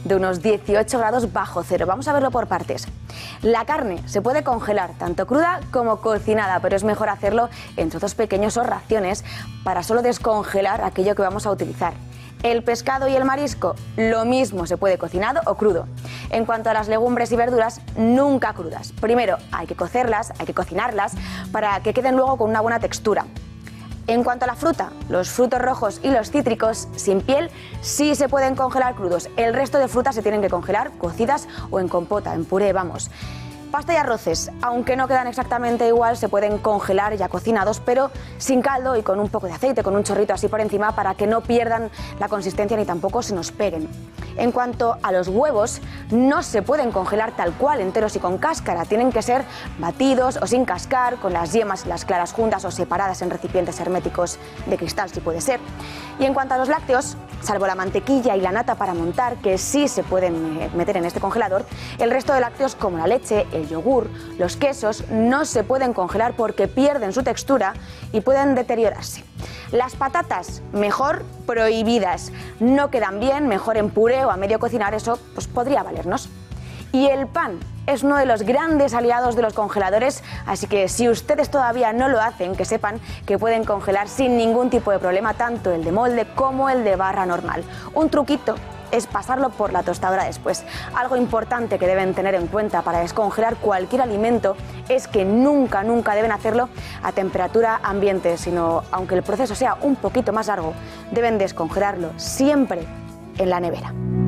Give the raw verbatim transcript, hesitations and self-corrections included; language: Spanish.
de unos dieciocho grados bajo cero. Vamos a verlo por partes. La carne se puede congelar tanto cruda como cocinada, pero es mejor hacerlo en trozos pequeños o raciones para solo descongelar aquello que vamos a utilizar. El pescado y el marisco, lo mismo, se puede cocinado o crudo. En cuanto a las legumbres y verduras, nunca crudas. Primero hay que cocerlas, hay que cocinarlas para que queden luego con una buena textura. En cuanto a la fruta, los frutos rojos y los cítricos sin piel sí se pueden congelar crudos. El resto de frutas se tienen que congelar cocidas o en compota, en puré, vamos. Pasta y arroces, aunque no quedan exactamente igual, se pueden congelar ya cocinados, pero sin caldo y con un poco de aceite, con un chorrito así por encima, para que no pierdan la consistencia ni tampoco se nos peguen. En cuanto a los huevos, no se pueden congelar tal cual, enteros y con cáscara. Tienen que ser batidos o sin cascar, con las yemas y las claras juntas o separadas en recipientes herméticos de cristal, si puede ser. Y en cuanto a los lácteos, salvo la mantequilla y la nata para montar, que sí se pueden meter en este congelador, el resto de lácteos, como la leche, el yogur, los quesos, no se pueden congelar porque pierden su textura y pueden deteriorarse. Las patatas, mejor prohibidas. No quedan bien, mejor en puré o a medio cocinar, eso pues podría valernos. Y el pan es uno de los grandes aliados de los congeladores, así que si ustedes todavía no lo hacen, que sepan que pueden congelar sin ningún tipo de problema tanto el de molde como el de barra normal. Un truquito es pasarlo por la tostadora después. Algo importante que deben tener en cuenta para descongelar cualquier alimento es que nunca, nunca deben hacerlo a temperatura ambiente, sino, aunque el proceso sea un poquito más largo, deben descongelarlo siempre en la nevera.